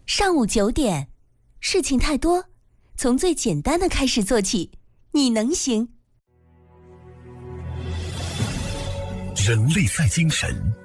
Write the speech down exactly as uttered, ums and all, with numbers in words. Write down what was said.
上午九点，事情太多，从最简单的开始做起，你能行。 人类赛精神，